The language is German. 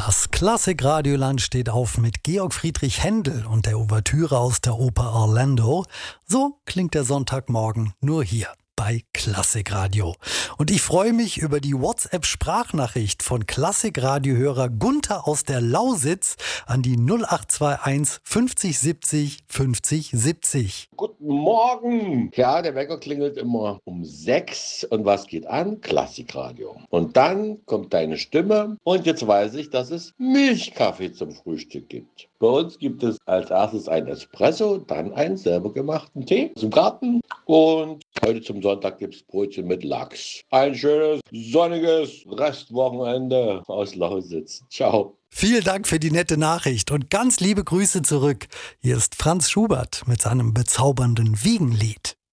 Das Klassik-Radioland steht auf mit Georg Friedrich Händel und der Ouvertüre aus der Oper Orlando. So klingt der Sonntagmorgen nur hier bei Klassikradio. Und ich freue mich über die WhatsApp-Sprachnachricht von Klassik-Radiohörer Gunther aus der Lausitz an die 0821 50 70 50 70. Guten Morgen! Ja, der Wecker klingelt immer um 6 und was geht an? Klassikradio. Und dann kommt deine Stimme und jetzt weiß ich, dass es Milchkaffee zum Frühstück gibt. Bei uns gibt es als erstes ein Espresso, dann einen selber gemachten Tee zum Garten und heute zum Sonntag gibt es Brötchen mit Lachs. Ein schönes, sonniges Restwochenende aus Lausitz. Ciao. Vielen Dank für die nette Nachricht und ganz liebe Grüße zurück. Hier ist Franz Schubert mit seinem bezaubernden Wiegenlied.